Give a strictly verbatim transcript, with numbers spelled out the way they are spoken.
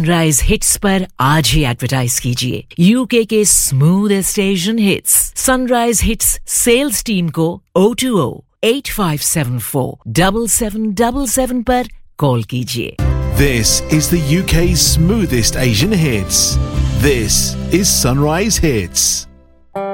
Sunrise hits पर आज ही advertise कीजिए। यूके के smoothest Asian hits sunrise hits sales team को O two O eight five seven four seven seven seven seven पर call कीजिए। This is the U K's smoothest Asian hits. This is Sunrise Hits.